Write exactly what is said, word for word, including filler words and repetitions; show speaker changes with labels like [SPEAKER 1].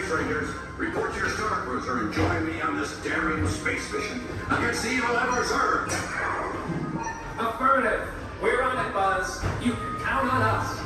[SPEAKER 1] strangers. Report to your star cruiser and join me on this daring space mission against the evil Emperor's Earth.
[SPEAKER 2] Affirmative. We're on it, Buzz. You can count on us.